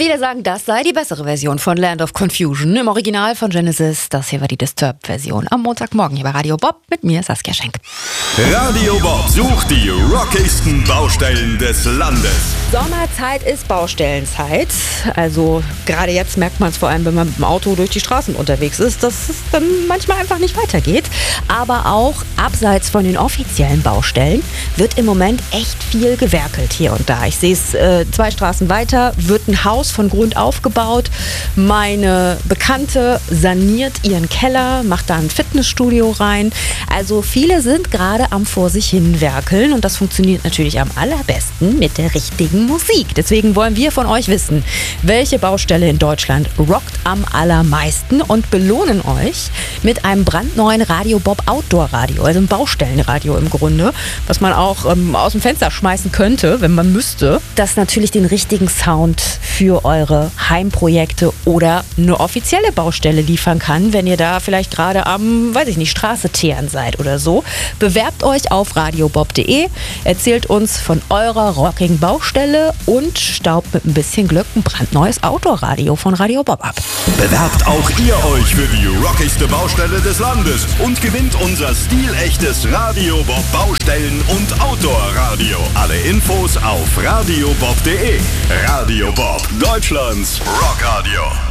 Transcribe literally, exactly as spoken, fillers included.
Viele sagen, das sei die bessere Version von Land of Confusion. Im Original von Genesis, das hier war die Disturbed-Version. Am Montagmorgen hier bei Radio Bob mit mir, Saskia Schenk. Radio Bob sucht die rockigsten Baustellen des Landes. Sommerzeit ist Baustellenzeit. Also gerade jetzt merkt man es vor allem, wenn man mit dem Auto durch die Straßen unterwegs ist, dass es dann manchmal einfach nicht weitergeht. Aber auch abseits von den offiziellen Baustellen wird im Moment echt viel gewerkelt hier und da. Ich sehe es äh, zwei Straßen weiter, wird ein Haus von Grund auf gebaut. Meine Bekannte saniert ihren Keller, macht da ein Fitnessstudio rein. Also viele sind gerade am vor sich hin werkeln und das funktioniert natürlich am allerbesten mit der richtigen Musik. Deswegen wollen wir von euch wissen, welche Baustelle in Deutschland rockt am allermeisten und belohnen euch mit einem brandneuen Radio Bob Outdoor Radio, also ein Baustellenradio im Grunde, was man auch ähm, aus dem Fenster schmeißen könnte, wenn man müsste. Das natürlich den richtigen Sound für eure Heimprojekte oder eine offizielle Baustelle liefern kann, wenn ihr da vielleicht gerade am, weiß ich nicht, Straße teeren seid oder so. Bewerbt euch auf radiobob punkt de, erzählt uns von eurer rockigen Baustelle und staubt mit ein bisschen Glück ein brandneues Outdoor-Radio von Radio Bob ab. Bewerbt auch ihr euch für die rockigste Baustelle des Landes und gewinnt unser stilechtes Radio Bob Baustellen- und Outdoor-Radio. Alle Infos auf radiobob punkt de. Radio Bob, Deutschlands Rockradio.